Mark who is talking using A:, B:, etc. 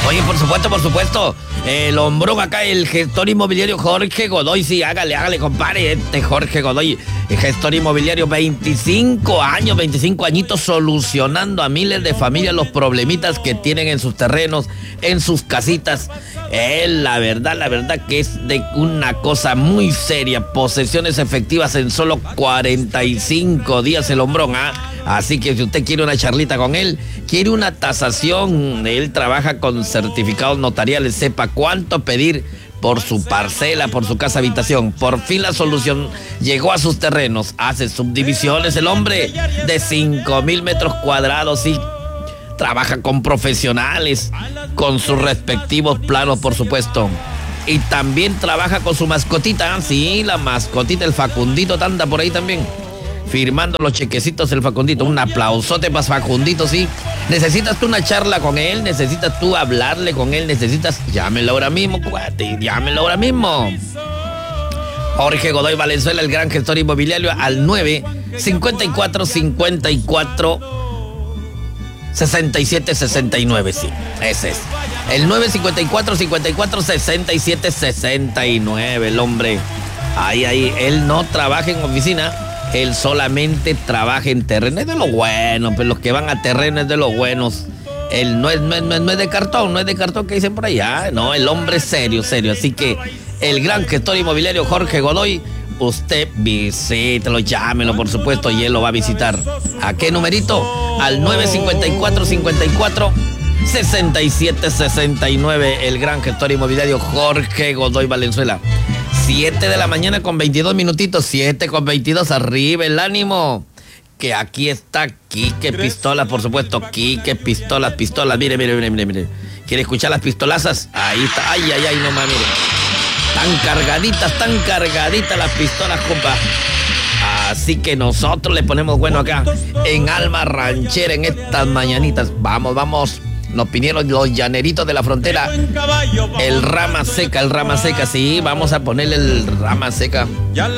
A: Oye, por supuesto. El hombrón acá, el gestor inmobiliario Jorge Godoy. Sí, hágale, compadre. Jorge Godoy, el gestor inmobiliario, 25 añitos solucionando a miles de familias los problemitas que tienen en sus terrenos, en sus casitas. La verdad que es de una cosa muy seria. Posesiones efectivas en solo 45 días el hombrón, ¿ah? Así que si usted quiere una charlita con él, quiere una tasación, él trabaja con certificados notariales, sepa cuánto pedir por su parcela, por su casa habitación. Por fin la solución llegó a sus terrenos. Hace subdivisiones el hombre de 5,000 metros cuadrados y trabaja con profesionales, con sus respectivos planos, por supuesto. Y también trabaja con su mascotita, sí, la mascotita, el Facundito, anda por ahí también, firmando los chequecitos el Facundito. Un aplausote para Facundito, sí. ¿Necesitas tú una charla con él? ¿Necesitas tú hablarle con él? Llámelo ahora mismo, cuate, llámelo ahora mismo. Jorge Godoy Valenzuela, el gran gestor inmobiliario, al 954-54-67-69, sí, ese es. El 954-54-67-69, el hombre. Ahí, él no trabaja en oficina. Él solamente trabaja en terreno. Es de lo bueno, pero los que van a terreno es de los buenos. Él no es de cartón, que dicen por allá. No, el hombre es serio. Así que el gran gestor inmobiliario Jorge Godoy, usted visítelo, llámelo, por supuesto, y él lo va a visitar. ¿A qué numerito? Al 954-54-67-69, el gran gestor inmobiliario Jorge Godoy Valenzuela. 7 de la mañana con 22 minutitos, 7:22, arriba el ánimo. Que aquí está Quique Pistola, por supuesto, Quique Pistolas. Mire. ¿Quiere escuchar las pistolazas? Ahí está, ay, nomás, mire. Tan cargaditas las pistolas, compa. Así que nosotros le ponemos bueno acá, en Alma Ranchera, en estas mañanitas. Vamos. Nos vinieron los llaneritos de la frontera. El rama seca, sí, vamos a ponerle el rama seca.